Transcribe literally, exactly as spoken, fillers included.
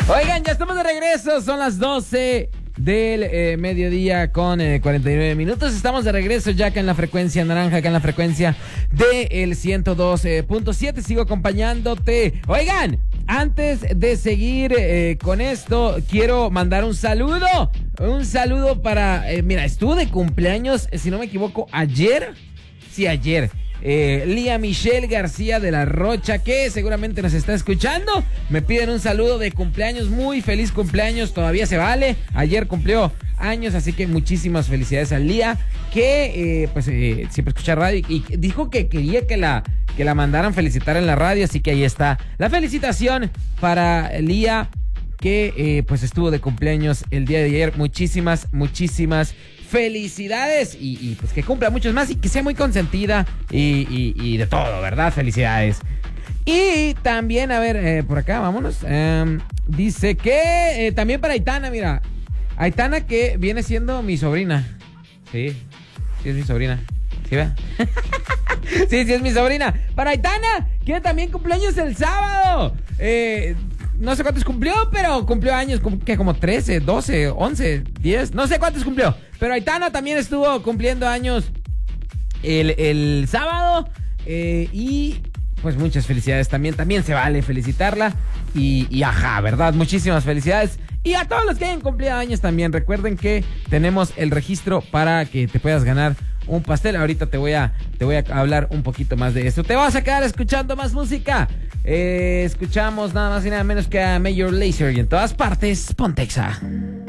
Oigan, ya estamos de regreso, son las doce del eh, mediodía con eh, cuarenta y nueve minutos. Estamos de regreso ya acá en la frecuencia naranja, acá en la frecuencia del ciento dos punto siete. Sigo acompañándote. Oigan, antes de seguir eh, con esto, quiero mandar un saludo. Un saludo para, eh, mira, estuvo de cumpleaños, si no me equivoco, ayer. Sí, ayer. Eh, Lía Michelle García de la Rocha, que seguramente nos está escuchando. Me piden un saludo de cumpleaños. Muy feliz cumpleaños, todavía se vale. Ayer cumplió años, así que muchísimas felicidades a Lía, que eh, pues eh, siempre escucha radio y, y dijo que quería que la, que la mandaran felicitar en la radio. Así que ahí está la felicitación para Lía, que eh, pues estuvo de cumpleaños el día de ayer. Muchísimas, muchísimas felicidades y, y pues que cumpla muchos más y que sea muy consentida y, y, y de todo, ¿verdad? Felicidades. Y también, a ver, eh, por acá, vámonos. Eh, dice que eh, también para Aitana, mira. Aitana, que viene siendo mi sobrina. Sí, sí es mi sobrina. ¿Sí ve? Sí, sí es mi sobrina. Para Aitana, que también cumpleaños el sábado. Eh... No sé cuántos cumplió, pero cumplió años, que como trece, doce, once, diez, no sé cuántos cumplió. Pero Aitana también estuvo cumpliendo años el, el sábado. Eh, y pues muchas felicidades también. También se vale felicitarla. Y, y ajá, ¿verdad? Muchísimas felicidades. Y a todos los que hayan cumplido años también. Recuerden que tenemos el registro para que te puedas ganar un pastel. Ahorita te voy a, te voy a hablar un poquito más de esto. Te vas a quedar escuchando más música. Eh, escuchamos nada más y nada menos que a Major Lazer y en todas partes, Pontexa.